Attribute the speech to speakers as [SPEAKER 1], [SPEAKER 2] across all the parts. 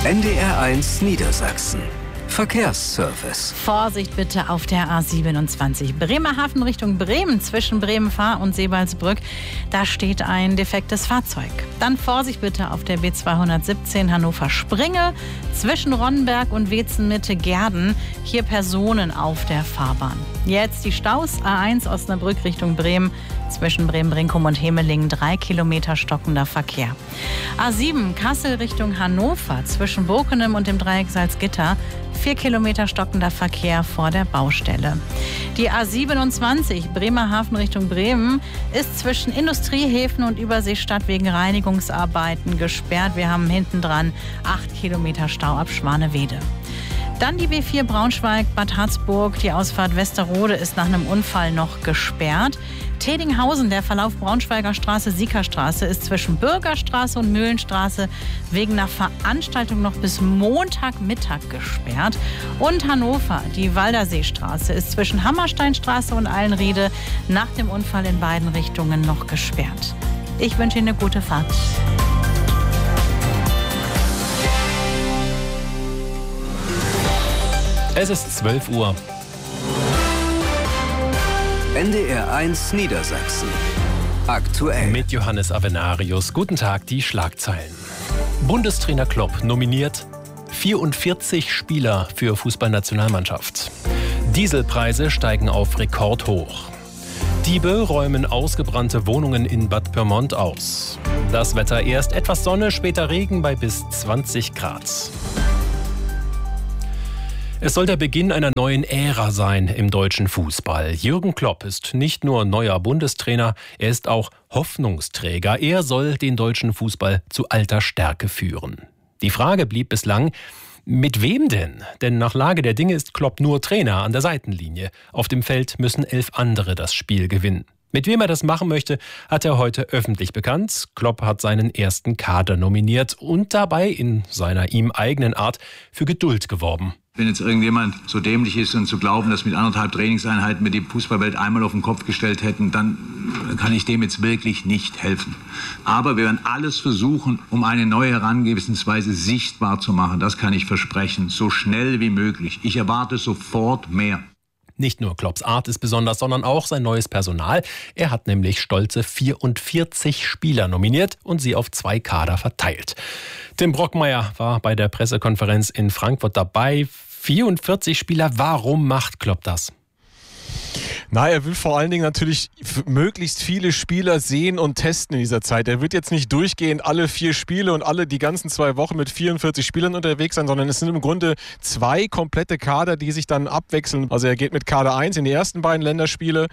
[SPEAKER 1] NDR1 Niedersachsen. Verkehrsservice.
[SPEAKER 2] Vorsicht bitte auf der A27 Bremerhaven Richtung Bremen zwischen Bremen-Fahr und Seebaldsbrück. Da steht ein defektes Fahrzeug. Dann Vorsicht bitte auf der B217 Hannover-Springe zwischen Ronnenberg und Wetzen-Mitte-Gerden. Hier Personen auf der Fahrbahn. Jetzt die Staus A1 Osnabrück Richtung Bremen zwischen Bremen-Brinkum und Hemelingen 3 Kilometer stockender Verkehr. A7 Kassel Richtung Hannover zwischen Bokenem und dem Dreieck Salzgitter 4 Kilometer stockender Verkehr vor der Baustelle. Die A27 Bremerhaven Richtung Bremen ist zwischen Industriehäfen und Überseestadt wegen Reinigungsarbeiten gesperrt. Wir haben hinten dran 8 Kilometer Stau ab Schwanewede. Dann die B4 Braunschweig-Bad Harzburg. Die Ausfahrt Westerrode ist nach einem Unfall noch gesperrt. Tedinghausen, der Verlauf Braunschweiger Straße-Siekerstraße ist zwischen Bürgerstraße und Mühlenstraße wegen einer Veranstaltung noch bis Montagmittag gesperrt. Und Hannover, die Walderseestraße ist zwischen Hammersteinstraße und Allenriede nach dem Unfall in beiden Richtungen noch gesperrt. Ich wünsche Ihnen eine gute Fahrt.
[SPEAKER 3] Es ist 12 Uhr.
[SPEAKER 1] NDR1 Niedersachsen. Aktuell.
[SPEAKER 3] Mit Johannes Avenarius. Guten Tag, die Schlagzeilen. Bundestrainer Klopp nominiert 44 Spieler für Fußballnationalmannschaft. Dieselpreise steigen auf Rekordhoch. Diebe räumen ausgebrannte Wohnungen in Bad Pyrmont aus. Das Wetter: erst etwas Sonne, später Regen bei bis 20 Grad. Es soll der Beginn einer neuen Ära sein im deutschen Fußball. Jürgen Klopp ist nicht nur neuer Bundestrainer, er ist auch Hoffnungsträger. Er soll den deutschen Fußball zu alter Stärke führen. Die Frage blieb bislang: Mit wem denn? Denn nach Lage der Dinge ist Klopp nur Trainer an der Seitenlinie. Auf dem Feld müssen 11 andere das Spiel gewinnen. Mit wem er das machen möchte, hat er heute öffentlich bekannt. Klopp hat seinen ersten Kader nominiert und dabei in seiner ihm eigenen Art für Geduld geworben.
[SPEAKER 4] Wenn jetzt irgendjemand so dämlich ist und zu glauben, dass mit 1,5 Trainingseinheiten wir die Fußballwelt einmal auf den Kopf gestellt hätten, dann kann ich dem jetzt wirklich nicht helfen. Aber wir werden alles versuchen, um eine neue Herangehensweise sichtbar zu machen. Das kann ich versprechen, so schnell wie möglich. Ich erwarte sofort mehr.
[SPEAKER 3] Nicht nur Klopps Art ist besonders, sondern auch sein neues Personal. Er hat nämlich stolze 44 Spieler nominiert und sie auf 2 Kader verteilt. Tim Brockmeier war bei der Pressekonferenz in Frankfurt dabei. 44 Spieler, warum macht Klopp das?
[SPEAKER 5] Na, er will vor allen Dingen natürlich möglichst viele Spieler sehen und testen in dieser Zeit. Er wird jetzt nicht durchgehend alle 4 Spiele und alle die ganzen 2 Wochen mit 44 Spielern unterwegs sein, sondern es sind im Grunde 2 komplette Kader, die sich dann abwechseln. Also er geht mit Kader 1 in die ersten beiden Länderspiele,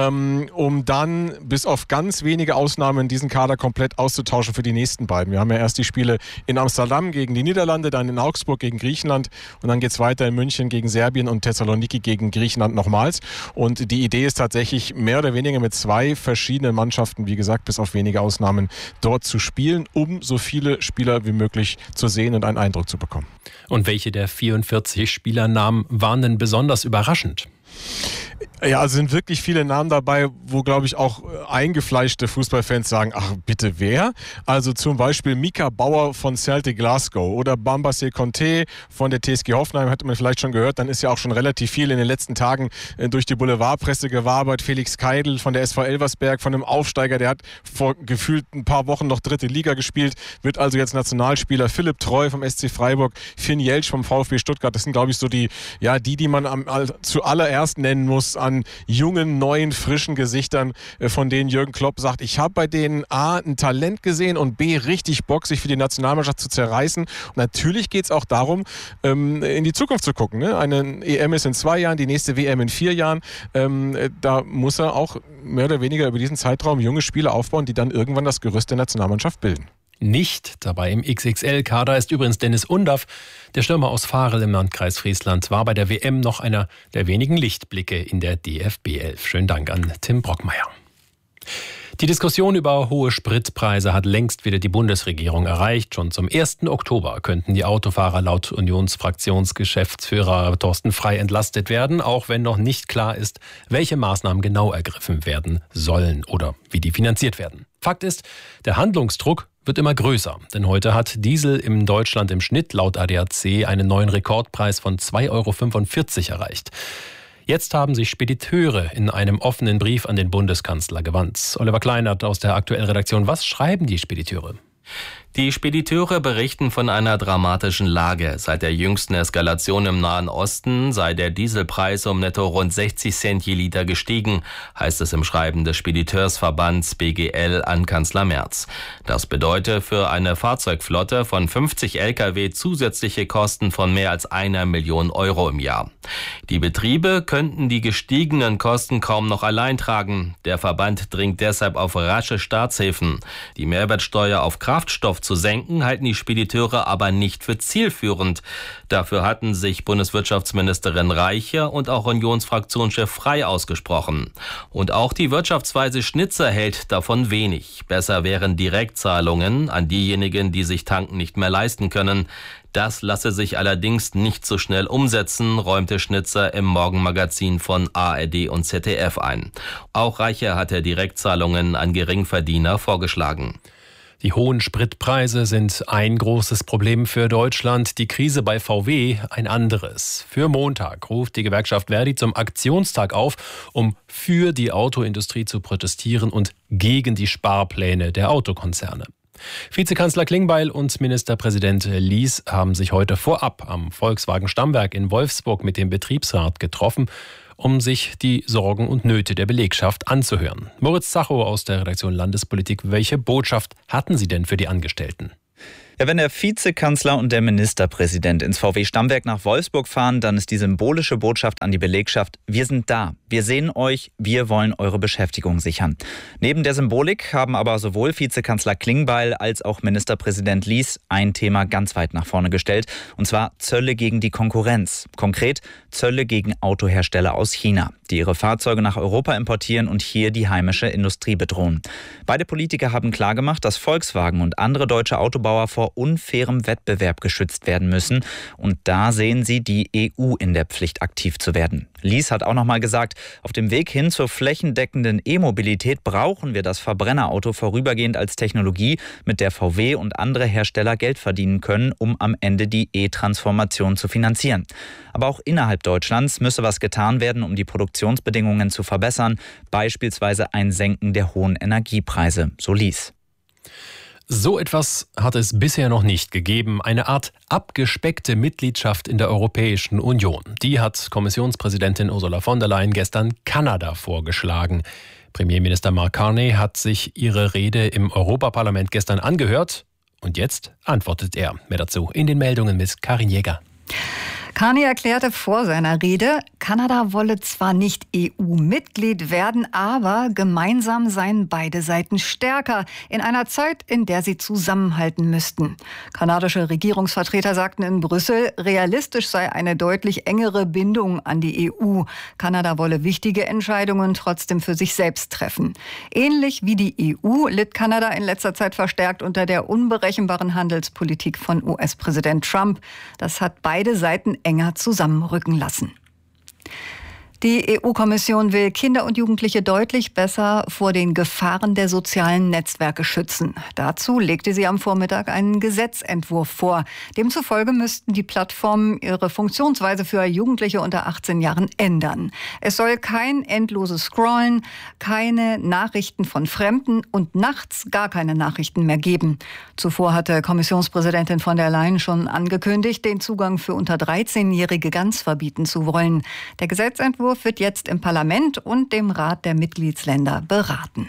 [SPEAKER 5] um dann bis auf ganz wenige Ausnahmen diesen Kader komplett auszutauschen für die nächsten beiden. Wir haben ja erst die Spiele in Amsterdam gegen die Niederlande, dann in Augsburg gegen Griechenland und dann geht es weiter in München gegen Serbien und Thessaloniki gegen Griechenland nochmals. Und die Idee ist tatsächlich mehr oder weniger mit 2 verschiedenen Mannschaften, wie gesagt, bis auf wenige Ausnahmen, dort zu spielen, um so viele Spieler wie möglich zu sehen und einen Eindruck zu bekommen.
[SPEAKER 3] Und welche der 44 Spielernamen waren denn besonders überraschend?
[SPEAKER 5] Ja, also sind wirklich viele Namen dabei, wo, glaube ich, auch eingefleischte Fußballfans sagen, ach bitte wer? Also zum Beispiel Mika Bauer von Celtic Glasgow oder Bambassé Conté von der TSG Hoffenheim, hätte man vielleicht schon gehört. Dann ist ja auch schon relativ viel in den letzten Tagen durch die Boulevardpresse gewabert. Felix Keidl von der SV Elversberg, von einem Aufsteiger, der hat vor gefühlt ein paar Wochen noch 3. Liga gespielt, wird also jetzt Nationalspieler. Philipp Treu vom SC Freiburg, Finn Jeltsch vom VfB Stuttgart. Das sind, glaube ich, so die man zuallererst nennen muss an jungen, neuen, frischen Gesichtern, von denen Jürgen Klopp sagt, ich habe bei denen A, ein Talent gesehen und B, richtig Bock, sich für die Nationalmannschaft zu zerreißen. Und natürlich geht es auch darum, in die Zukunft zu gucken. Ne? Eine EM ist in 2 Jahren, die nächste WM in 4 Jahren. Da muss er auch mehr oder weniger über diesen Zeitraum junge Spieler aufbauen, die dann irgendwann das Gerüst der Nationalmannschaft bilden.
[SPEAKER 3] Nicht dabei im XXL-Kader ist übrigens Dennis Undaff. Der Stürmer aus Varel im Landkreis Friesland war bei der WM noch einer der wenigen Lichtblicke in der DFB 11. Schönen Dank an Tim Brockmeier. Die Diskussion über hohe Spritpreise hat längst wieder die Bundesregierung erreicht. Schon zum 1. Oktober könnten die Autofahrer laut Unionsfraktionsgeschäftsführer Thorsten Frey entlastet werden, auch wenn noch nicht klar ist, welche Maßnahmen genau ergriffen werden sollen oder wie die finanziert werden. Fakt ist, der Handlungsdruck wird immer größer. Denn heute hat Diesel in Deutschland im Schnitt laut ADAC einen neuen Rekordpreis von 2,45 € erreicht. Jetzt haben sich Spediteure in einem offenen Brief an den Bundeskanzler gewandt. Oliver Kleinert aus der Aktuell-Redaktion. Was schreiben die Spediteure?
[SPEAKER 6] Die Spediteure berichten von einer dramatischen Lage. Seit der jüngsten Eskalation im Nahen Osten sei der Dieselpreis um netto rund 60 Cent je Liter gestiegen, heißt es im Schreiben des Spediteursverbands BGL an Kanzler Merz. Das bedeutet für eine Fahrzeugflotte von 50 Lkw zusätzliche Kosten von mehr als 1 Million € im Jahr. Die Betriebe könnten die gestiegenen Kosten kaum noch allein tragen. Der Verband dringt deshalb auf rasche Staatshilfen. Die Mehrwertsteuer auf Kraftstoff zu senken, halten die Spediteure aber nicht für zielführend. Dafür hatten sich Bundeswirtschaftsministerin Reiche und auch Unionsfraktionschef Frey ausgesprochen. Und auch die Wirtschaftsweise Schnitzer hält davon wenig. Besser wären Direktzahlungen an diejenigen, die sich tanken nicht mehr leisten können. Das lasse sich allerdings nicht so schnell umsetzen, räumte Schnitzer im Morgenmagazin von ARD und ZDF ein. Auch Reiche hatte Direktzahlungen an Geringverdiener vorgeschlagen.
[SPEAKER 3] Die hohen Spritpreise sind ein großes Problem für Deutschland, die Krise bei VW ein anderes. Für Montag ruft die Gewerkschaft Verdi zum Aktionstag auf, um für die Autoindustrie zu protestieren und gegen die Sparpläne der Autokonzerne. Vizekanzler Klingbeil und Ministerpräsident Lies haben sich heute vorab am Volkswagen-Stammwerk in Wolfsburg mit dem Betriebsrat getroffen, um sich die Sorgen und Nöte der Belegschaft anzuhören. Moritz Zachow aus der Redaktion Landespolitik. Welche Botschaft hatten Sie denn für die Angestellten?
[SPEAKER 7] Ja, wenn der Vizekanzler und der Ministerpräsident ins VW-Stammwerk nach Wolfsburg fahren, dann ist die symbolische Botschaft an die Belegschaft: Wir sind da, wir sehen euch, wir wollen eure Beschäftigung sichern. Neben der Symbolik haben aber sowohl Vizekanzler Klingbeil als auch Ministerpräsident Lies ein Thema ganz weit nach vorne gestellt, und zwar Zölle gegen die Konkurrenz. Konkret Zölle gegen Autohersteller aus China, die ihre Fahrzeuge nach Europa importieren und hier die heimische Industrie bedrohen. Beide Politiker haben klargemacht, dass Volkswagen und andere deutsche Autobauer vor unfairem Wettbewerb geschützt werden müssen. Und da sehen sie die EU in der Pflicht, aktiv zu werden. Lies hat auch noch mal gesagt, auf dem Weg hin zur flächendeckenden E-Mobilität brauchen wir das Verbrennerauto vorübergehend als Technologie, mit der VW und andere Hersteller Geld verdienen können, um am Ende die E-Transformation zu finanzieren. Aber auch innerhalb Deutschlands müsse was getan werden, um die Produktionsbedingungen zu verbessern, beispielsweise ein Senken der hohen Energiepreise, so Lies.
[SPEAKER 3] So etwas hat es bisher noch nicht gegeben. Eine Art abgespeckte Mitgliedschaft in der Europäischen Union. Die hat Kommissionspräsidentin Ursula von der Leyen gestern Kanada vorgeschlagen. Premierminister Mark Carney hat sich ihre Rede im Europaparlament gestern angehört. Und jetzt antwortet er. Mehr dazu in den Meldungen mit Karin Jäger.
[SPEAKER 8] Carney erklärte vor seiner Rede, Kanada wolle zwar nicht EU-Mitglied werden, aber gemeinsam seien beide Seiten stärker, in einer Zeit, in der sie zusammenhalten müssten. Kanadische Regierungsvertreter sagten in Brüssel, realistisch sei eine deutlich engere Bindung an die EU. Kanada wolle wichtige Entscheidungen trotzdem für sich selbst treffen. Ähnlich wie die EU litt Kanada in letzter Zeit verstärkt unter der unberechenbaren Handelspolitik von US-Präsident Trump. Das hat beide Seiten enger zusammenrücken lassen. Die EU-Kommission will Kinder und Jugendliche deutlich besser vor den Gefahren der sozialen Netzwerke schützen. Dazu legte sie am Vormittag einen Gesetzentwurf vor. Demzufolge müssten die Plattformen ihre Funktionsweise für Jugendliche unter 18 Jahren ändern. Es soll kein endloses Scrollen, keine Nachrichten von Fremden und nachts gar keine Nachrichten mehr geben. Zuvor hatte Kommissionspräsidentin von der Leyen schon angekündigt, den Zugang für unter 13-Jährige ganz verbieten zu wollen. Der Gesetzentwurf wird jetzt im Parlament und dem Rat der Mitgliedsländer beraten.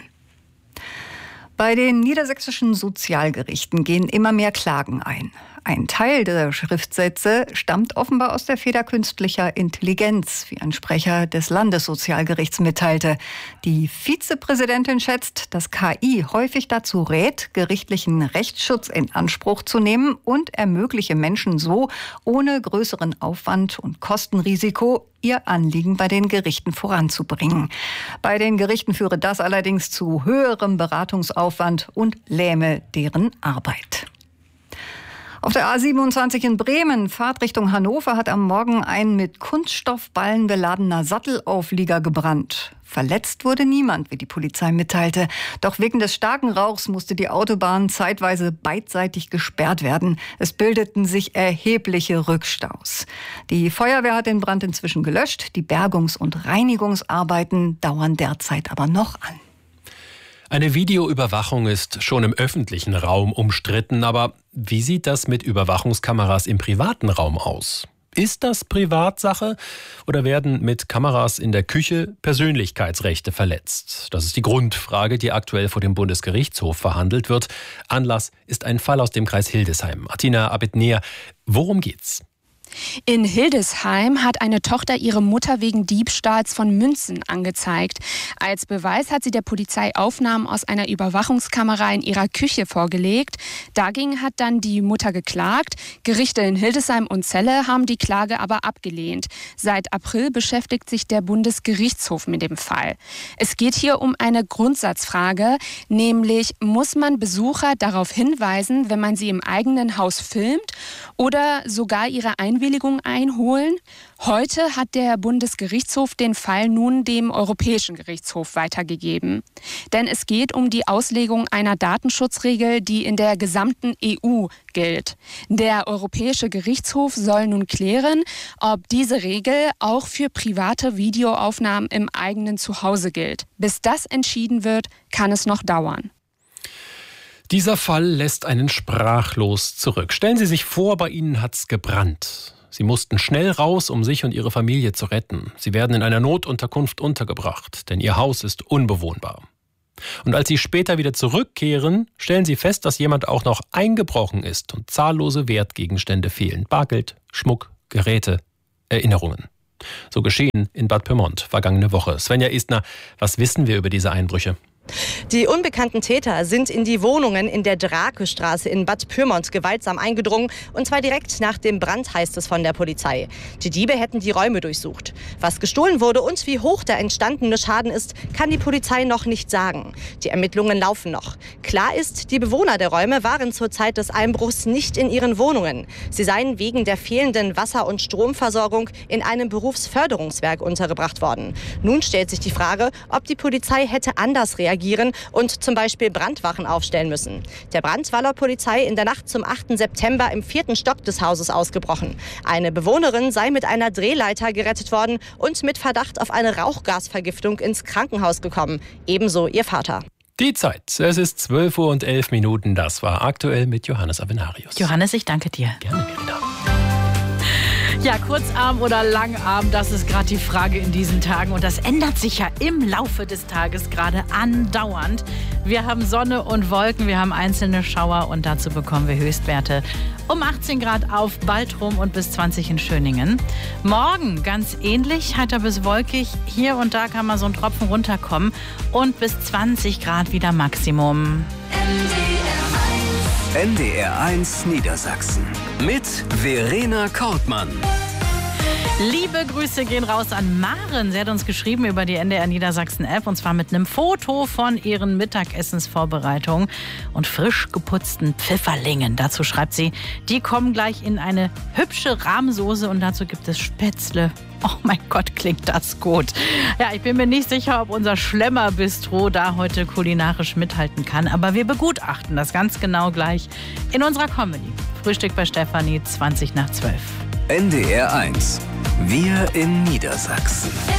[SPEAKER 8] Bei den niedersächsischen Sozialgerichten gehen immer mehr Klagen ein. Ein Teil der Schriftsätze stammt offenbar aus der Feder künstlicher Intelligenz, wie ein Sprecher des Landessozialgerichts mitteilte. Die Vizepräsidentin schätzt, dass KI häufig dazu rät, gerichtlichen Rechtsschutz in Anspruch zu nehmen und ermögliche Menschen so, ohne größeren Aufwand und Kostenrisiko, ihr Anliegen bei den Gerichten voranzubringen. Bei den Gerichten führe das allerdings zu höherem Beratungsaufwand und lähme deren Arbeit. Auf der A27 in Bremen, Fahrtrichtung Hannover, hat am Morgen ein mit Kunststoffballen beladener Sattelauflieger gebrannt. Verletzt wurde niemand, wie die Polizei mitteilte. Doch wegen des starken Rauchs musste die Autobahn zeitweise beidseitig gesperrt werden. Es bildeten sich erhebliche Rückstaus. Die Feuerwehr hat den Brand inzwischen gelöscht. Die Bergungs- und Reinigungsarbeiten dauern derzeit aber noch an.
[SPEAKER 3] Eine Videoüberwachung ist schon im öffentlichen Raum umstritten, aber wie sieht das mit Überwachungskameras im privaten Raum aus? Ist das Privatsache oder werden mit Kameras in der Küche Persönlichkeitsrechte verletzt? Das ist die Grundfrage, die aktuell vor dem Bundesgerichtshof verhandelt wird. Anlass ist ein Fall aus dem Kreis Hildesheim. Atina Abednea, worum geht's?
[SPEAKER 9] In Hildesheim hat eine Tochter ihre Mutter wegen Diebstahls von Münzen angezeigt. Als Beweis hat sie der Polizei Aufnahmen aus einer Überwachungskamera in ihrer Küche vorgelegt. Dagegen hat dann die Mutter geklagt. Gerichte in Hildesheim und Celle haben die Klage aber abgelehnt. Seit April beschäftigt sich der Bundesgerichtshof mit dem Fall. Es geht hier um eine Grundsatzfrage, nämlich muss man Besucher darauf hinweisen, wenn man sie im eigenen Haus filmt oder sogar ihre Einwilligung einholen. Heute hat der Bundesgerichtshof den Fall nun dem Europäischen Gerichtshof weitergegeben. Denn es geht um die Auslegung einer Datenschutzregel, die in der gesamten EU gilt. Der Europäische Gerichtshof soll nun klären, ob diese Regel auch für private Videoaufnahmen im eigenen Zuhause gilt. Bis das entschieden wird, kann es noch dauern.
[SPEAKER 3] Dieser Fall lässt einen sprachlos zurück. Stellen Sie sich vor, bei Ihnen hat's gebrannt. Sie mussten schnell raus, um sich und Ihre Familie zu retten. Sie werden in einer Notunterkunft untergebracht, denn Ihr Haus ist unbewohnbar. Und als Sie später wieder zurückkehren, stellen Sie fest, dass jemand auch noch eingebrochen ist und zahllose Wertgegenstände fehlen. Bargeld, Schmuck, Geräte, Erinnerungen. So geschehen in Bad Pyrmont vergangene Woche. Svenja Estner, was wissen wir über diese Einbrüche?
[SPEAKER 10] Die unbekannten Täter sind in die Wohnungen in der Drakestraße in Bad Pyrmont gewaltsam eingedrungen. Und zwar direkt nach dem Brand, heißt es von der Polizei. Die Diebe hätten die Räume durchsucht. Was gestohlen wurde und wie hoch der entstandene Schaden ist, kann die Polizei noch nicht sagen. Die Ermittlungen laufen noch. Klar ist, die Bewohner der Räume waren zur Zeit des Einbruchs nicht in ihren Wohnungen. Sie seien wegen der fehlenden Wasser- und Stromversorgung in einem Berufsförderungswerk untergebracht worden. Nun stellt sich die Frage, ob die Polizei hätte anders reagieren und zum Beispiel Brandwachen aufstellen müssen. Der Brand war laut Polizei in der Nacht zum 8. September im 4. Stock des Hauses ausgebrochen. Eine Bewohnerin sei mit einer Drehleiter gerettet worden und mit Verdacht auf eine Rauchgasvergiftung ins Krankenhaus gekommen. Ebenso ihr Vater.
[SPEAKER 3] Die Zeit, es ist 12:11 Uhr. Das war aktuell mit Johannes Avenarius.
[SPEAKER 2] Johannes, ich danke dir.
[SPEAKER 3] Gerne, Verena.
[SPEAKER 2] Ja, Kurzarm oder Langarm, das ist gerade die Frage in diesen Tagen. Und das ändert sich ja im Laufe des Tages gerade andauernd. Wir haben Sonne und Wolken, wir haben einzelne Schauer und dazu bekommen wir Höchstwerte um 18 Grad auf Baltrum und bis 20 in Schöningen. Morgen ganz ähnlich, heiter bis wolkig. Hier und da kann mal so ein Tropfen runterkommen und bis 20 Grad wieder Maximum.
[SPEAKER 1] NDR1 Niedersachsen mit Verena Kortmann.
[SPEAKER 2] Liebe Grüße gehen raus an Maren. Sie hat uns geschrieben über die NDR Niedersachsen App und zwar mit einem Foto von ihren Mittagessensvorbereitungen und frisch geputzten Pfifferlingen. Dazu schreibt sie, die kommen gleich in eine hübsche Rahmsoße und dazu gibt es Spätzle. Oh mein Gott, klingt das gut. Ja, ich bin mir nicht sicher, ob unser Schlemmer-Bistro da heute kulinarisch mithalten kann, aber wir begutachten das ganz genau gleich in unserer Comedy. Frühstück bei Stefanie, 20 nach 12.
[SPEAKER 1] NDR1. Wir in Niedersachsen.